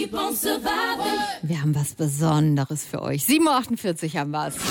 Wir haben was Besonderes für euch. 7.48 Uhr haben wir es.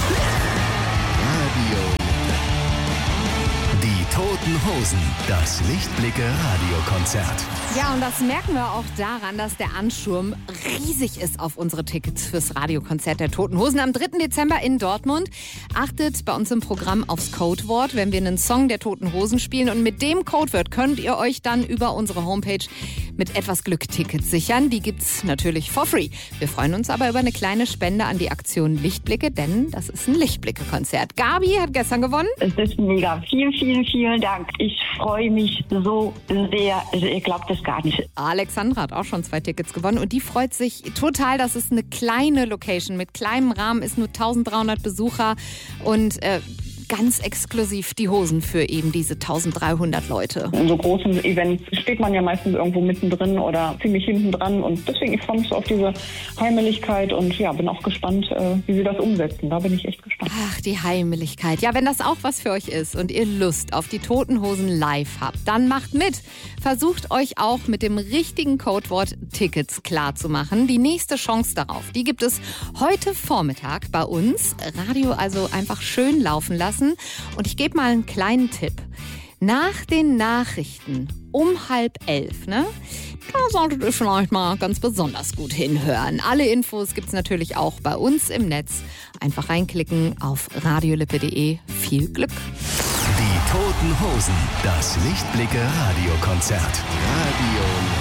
Die Toten Hosen, das Lichtblicke-Radiokonzert. Ja, und das merken wir auch daran, dass der Ansturm riesig ist auf unsere Tickets fürs Radiokonzert der Toten Hosen am 3. Dezember in Dortmund. Achtet bei uns im Programm aufs Codewort, wenn wir einen Song der Toten Hosen spielen. Und mit dem Codewort könnt ihr euch dann über unsere Homepage mit etwas Glück Tickets sichern. Die gibt's natürlich for free. Wir freuen uns aber über eine kleine Spende an die Aktion Lichtblicke, denn das ist ein Lichtblicke-Konzert. Gabi hat gestern gewonnen. Es ist mega. Vielen Dank. Ich freue mich so sehr. Also ihr glaubt es gar nicht. Alexandra hat auch schon 2 Tickets gewonnen und die freut sich total, dass es eine kleine Location mit kleinem Rahmen ist, nur 1300 Besucher und ganz exklusiv die Hosen für eben diese 1300 Leute. In so großen Events steht man ja meistens irgendwo mittendrin oder ziemlich hinten dran und deswegen ich freue mich so auf diese Heimeligkeit und ja, bin auch gespannt, wie sie das umsetzen. Da bin ich echt gespannt. Ach, die Heimeligkeit. Ja, wenn das auch was für euch ist und ihr Lust auf die Toten Hosen live habt, dann macht mit. Versucht euch auch mit dem richtigen Codewort Tickets klar zu machen. Die nächste Chance darauf, die gibt es heute Vormittag bei uns. Radio also einfach schön laufen lassen. Und ich gebe mal einen kleinen Tipp. Nach den Nachrichten um 10:30, ne? Da solltet ihr vielleicht mal ganz besonders gut hinhören. Alle Infos gibt's natürlich auch bei uns im Netz. Einfach reinklicken auf radiolippe.de. Viel Glück! Die Toten Hosen, das Lichtblicke-Radiokonzert. Radio